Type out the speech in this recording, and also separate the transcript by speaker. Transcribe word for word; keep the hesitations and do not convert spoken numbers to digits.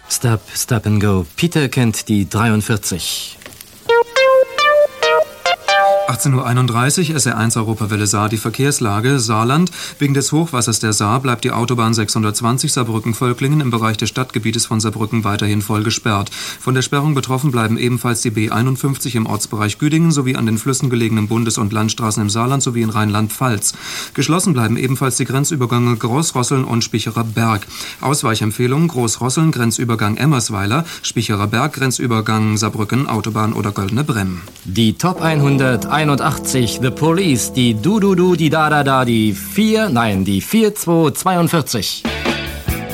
Speaker 1: Stop, stop and go. Peter kennt die dreiundvierzig.
Speaker 2: achtzehn Uhr einunddreißig, S R eins Europawelle Saar, die Verkehrslage. Saarland. Wegen des Hochwassers der Saar bleibt die Autobahn sechshundertzwanzig Saarbrücken-Völklingen im Bereich des Stadtgebietes von Saarbrücken weiterhin voll gesperrt. Von der Sperrung betroffen bleiben ebenfalls die B einundfünfzig im Ortsbereich Güdingen sowie an den Flüssen gelegenen Bundes- und Landstraßen im Saarland sowie in Rheinland-Pfalz. Geschlossen bleiben ebenfalls die Grenzübergänge Großrosseln und Spicherer Berg. Ausweichempfehlung: Großrosseln, Grenzübergang Emmersweiler, Spicherer Berg, Grenzübergang Saarbrücken, Autobahn oder Goldene Bremm.
Speaker 1: Die Top hunderteinundachtzig, The Police, die Du-Du-Du, die Da-Da-Da, die vier, nein, die vier zwei zweiundvierzig.